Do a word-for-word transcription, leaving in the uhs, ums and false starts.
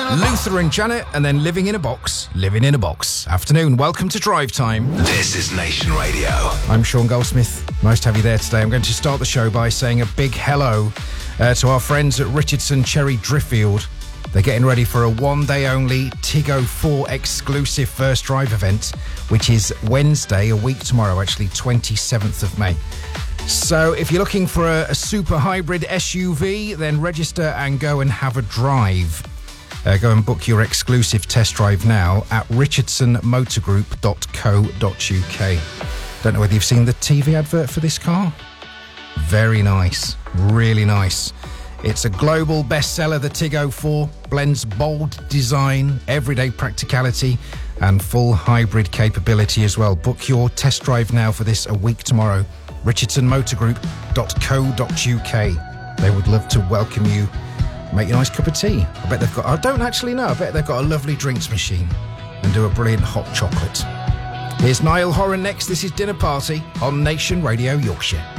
Luther and Janet, and then Living in a Box. Living in a Box. Afternoon, welcome to Drive Time. This is Nation Radio. I'm Sean Goldsmith. Nice to have you there today. I'm going to start the show by saying a big hello uh, to our friends at Richardson Cherry Driffield. They're getting ready for a one-day-only Tiggo four exclusive first drive event, which is Wednesday, a week tomorrow, actually, twenty-seventh of May. So if you're looking for a, a super hybrid S U V, then register and go and have a drive. Uh, go and book your exclusive test drive now at richardson motor group dot co dot uk. Don't know whether you've seen the T V advert for this car. Very nice, really nice. It's a global bestseller, the Tiggo four, blends bold design, everyday practicality, and full hybrid capability as well. Book your test drive now for this a week tomorrow. richardson motor group dot co dot uk. They would love to welcome you. Make you a nice cup of tea. I bet they've got, I don't actually know, I bet they've got a lovely drinks machine and do a brilliant hot chocolate. Here's Niall Horan next. This is Dinner Party on Nation Radio Yorkshire.